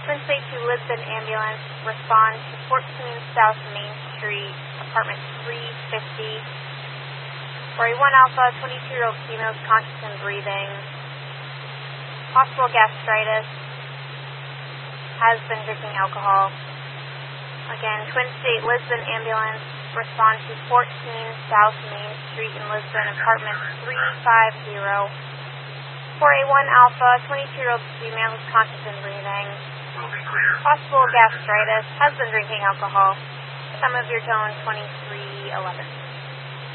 Twin State to Lisbon ambulance, respond to 14 South Main Street, apartment 350. For a 1 Alpha, 22-year-old female is conscious and breathing. Possible gastritis. Has been drinking alcohol. Again, Twin State Lisbon ambulance, respond to 14 South Main Street in Lisbon, apartment 350. For a 1 Alpha, 22-year-old female is conscious and breathing. Possible gastritis, has been drinking alcohol. Sum of your tone 2311.